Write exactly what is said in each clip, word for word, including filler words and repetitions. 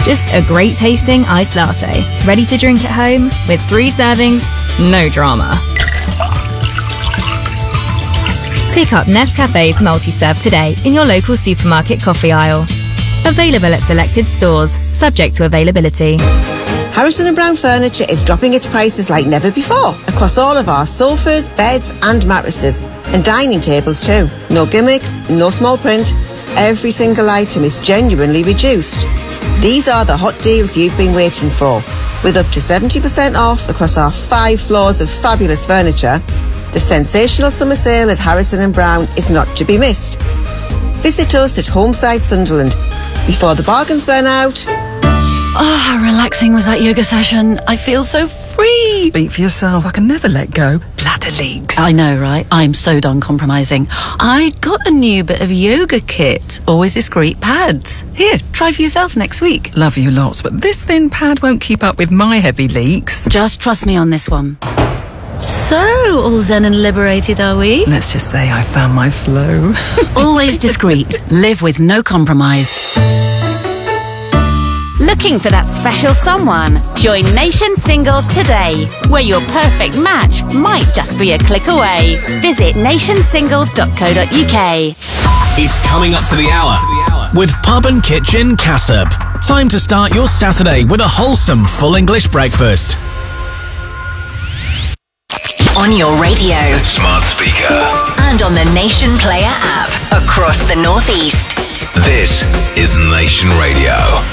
Just a great tasting iced latte, ready to drink at home with three servings, no drama. Pick up Nescafe's multi-serve today in your local supermarket coffee aisle. Available at selected stores, subject to availability. Harrison and Brown Furniture is dropping its prices like never before across all of our sofas, beds and mattresses, and dining tables too. No gimmicks, no small print. Every single item is genuinely reduced. These are the hot deals you've been waiting for. With up to seventy percent off across our five floors of fabulous furniture, the sensational summer sale at Harrison and Brown is not to be missed. Visit us at Homeside Sunderland before the bargains burn out. Oh, how relaxing was that yoga session. I feel so free. Speak for yourself. I can never let go. Bladder leaks. I know, right? I'm so done compromising. I got a new bit of yoga kit. Always discreet pads. Here, try for yourself next week. Love you lots, but this thin pad won't keep up with my heavy leaks. Just trust me on this one. So, all zen and liberated, are we? Let's just say I found my flow. Always discreet. Live with no compromise. Looking for that special someone? Join Nation Singles today, where your perfect match might just be a click away. Visit nation singles dot co dot uk. It's coming up to the hour with Pub and Kitchen Cassop. Time to start your Saturday with a wholesome full English breakfast. On your radio, smart speaker, and on the Nation Player app across the Northeast. This is Nation Radio.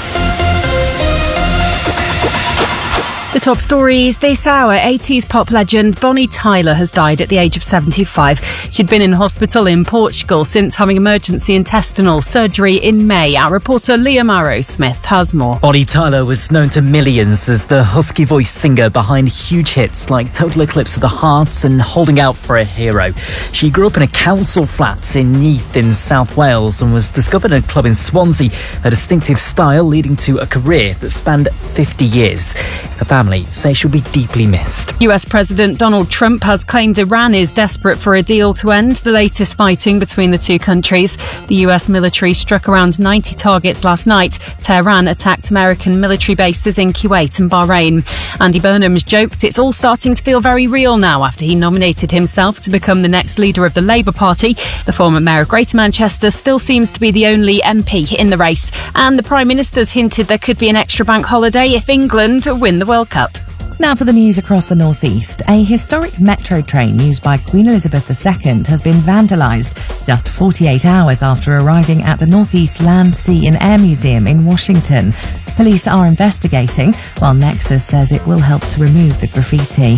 The top stories this hour. eighties pop legend Bonnie Tyler has died at the age of seventy-five. She'd been in hospital in Portugal since having emergency intestinal surgery in May. Our reporter Liam Arrowsmith has more. Bonnie Tyler was known to millions as the husky voice singer behind huge hits like Total Eclipse of the Heart and Holding Out for a Hero. She grew up in a council flat in Neath in South Wales and was discovered in a club in Swansea. Her distinctive style leading to a career that spanned fifty years. Her family say she'll be deeply missed. U S President Donald Trump has claimed Iran is desperate for a deal to end the latest fighting between the two countries. The U S military struck around ninety targets last night. Tehran attacked American military bases in Kuwait and Bahrain. Andy Burnham's joked it's all starting to feel very real now after he nominated himself to become the next leader of the Labour Party. The former mayor of Greater Manchester still seems to be the only M P in the race. And the Prime Minister's hinted there could be an extra bank holiday if England win the World Cup. Now for the news across the northeast. A historic metro train used by Queen Elizabeth the Second has been vandalised just forty-eight hours after arriving at the Northeast Land, Sea and Air Museum in Washington. Police are investigating, while Nexus says it will help to remove the graffiti.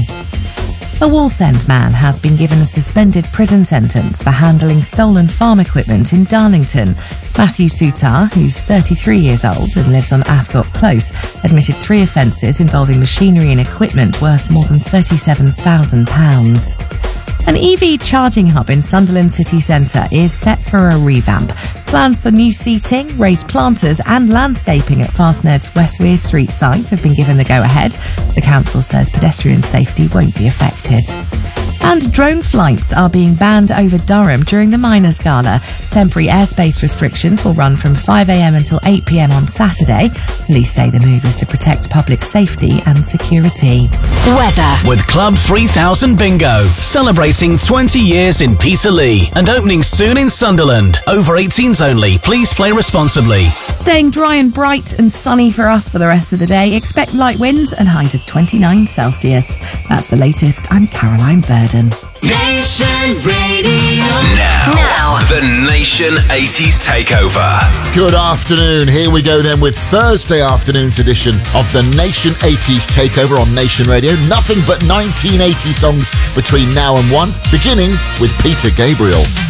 A Wallsend man has been given a suspended prison sentence for handling stolen farm equipment in Darlington. Matthew Sutar, who's thirty-three years old and lives on Ascot Close, admitted three offences involving machinery and equipment worth more than thirty-seven thousand pounds. An E V charging hub in Sunderland city centre is set for a revamp. Plans for new seating, raised planters and landscaping at Fastned's Westweir Street site have been given the go-ahead. The council says pedestrian safety won't be affected. And drone flights are being banned over Durham during the Miners' Gala. Temporary airspace restrictions will run from five a m until eight p m on Saturday. Police say the move is to protect public safety and security. Weather. With Club three thousand Bingo, celebrating twenty years in Peterlee and opening soon in Sunderland. Over eighteens only. Please play responsibly. Staying dry and bright and sunny for us for the rest of the day. Expect light winds and highs of twenty-nine Celsius. That's the latest. I'm Caroline Verdon. Nation Radio. Now, now, the Nation eighties Takeover. Good afternoon. Here we go then with Thursday afternoon's edition of the Nation eighties Takeover on Nation Radio. Nothing but nineteen eighty songs between now and one, beginning with Peter Gabriel.